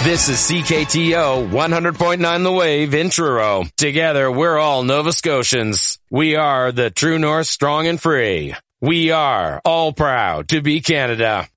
This is CKTO 100.9 The Wave in Truro. Together, we're all Nova Scotians. We are the True North, strong and free. We are all proud to be Canada.